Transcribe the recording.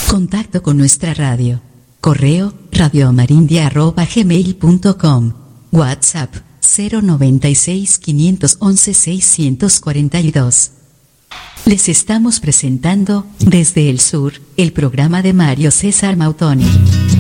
Contacto con nuestra radio. Correo radiomarindia@gmail.com. WhatsApp 096 511 642. Les estamos presentando Desde el Sur, el programa de Mario César Mautoni.